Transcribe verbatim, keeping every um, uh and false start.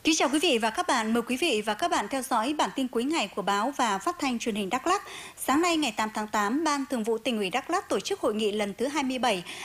Kính chào quý vị và các bạn, mời quý vị và các bạn theo dõi bản tin cuối ngày của báo và phát thanh truyền hình Đắk Lắk. Sáng nay ngày tám tháng tám, Ban Thường vụ Tỉnh ủy Đắk Lắk tổ chức hội nghị lần thứ hai mươi bảy